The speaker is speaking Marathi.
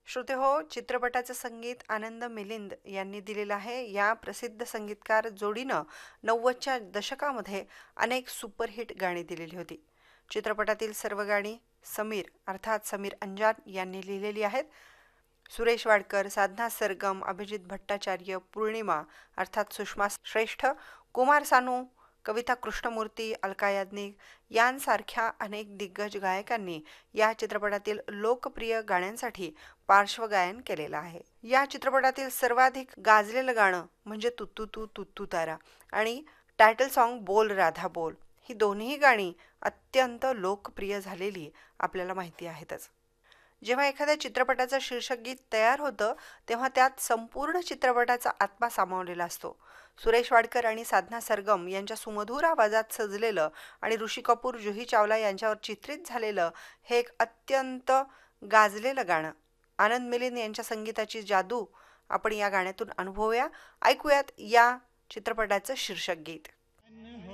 श्रोते हो, चित्रपटाचं संगीत आनंद मिलिंद यांनी दिलेलं आहे. या प्रसिद्ध संगीतकार जोडीनं 90च्या दशकामध्ये अनेक सुपरहिट गाणी दिलेली होती. चित्रपटातील सर्व गाणी समीर अर्थात समीर अंजान यांनी लिहिलेली आहेत. सुरेश वाडकर, साधना सरगम, अभिजित भट्टाचार्य, पूर्णिमा अर्थात सुषमा श्रेष्ठ, कुमार सानू, कविता कृष्णमूर्ती, अलका याज्ञिक यांसारख्या अनेक दिग्गज गायकांनी या चित्रपटातील लोकप्रिय गाण्यांसाठी पार्श्वगायन केलेलं आहे. या चित्रपटातील सर्वाधिक गाजलेलं गाणं म्हणजे तुत्तू तू तुत्तू तारा आणि टायटल सॉन्ग बोल राधा बोल. ही दोन्ही गाणी अत्यंत लोकप्रिय झालेली आपल्याला माहिती आहेतच. जेव्हा एखाद्या चित्रपटाचं शीर्षक गीत तयार होतं तेव्हा त्यात संपूर्ण चित्रपटाचा आत्मा सामावलेला असतो. सुरेश वाडकर आणि साधना सरगम यांच्या सुमधुर आवाजात सजलेलं आणि ऋषी कपूर, जुही चावला यांच्यावर चित्रित झालेलं हे एक अत्यंत गाजलेलं गाणं. आनंद मिलिंद यांच्या संगीताची जादू आपण या गाण्यातून अनुभवूया. ऐकूयात या चित्रपटाचं शीर्षक गीत.